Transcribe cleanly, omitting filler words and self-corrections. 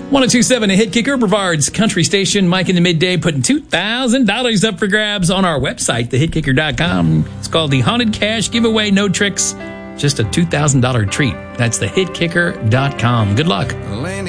1027, a hit kicker, Brevard's country station. Mike in the midday putting $2,000 up for grabs on our website, thehitkicker.com. It's called the Haunted Cash Giveaway. No tricks, just a $2,000 treat. That's thehitkicker.com. Good luck.